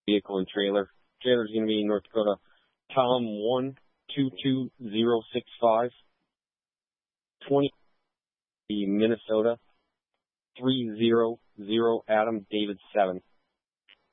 vehicle and trailer. Trailer's going to be in North Dakota. Tom 122065. 20 Minnesota. 300 Adam David 7.